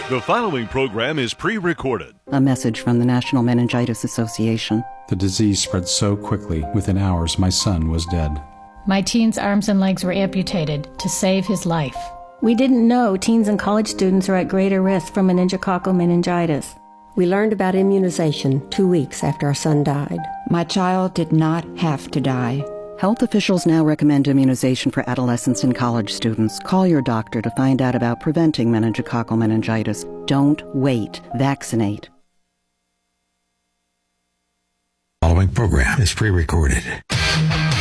The following program is pre-recorded. A message from the National Meningitis Association. The disease spread so quickly, within hours my son was dead. My teen's arms and legs were amputated to save his life. We didn't know teens and college students are at greater risk from meningococcal meningitis. We learned about immunization 2 weeks after our son died. My child did not have to die. Health officials now recommend immunization for adolescents and college students. Call your doctor to find out about preventing meningococcal meningitis. Don't wait. Vaccinate. The following program is pre-recorded.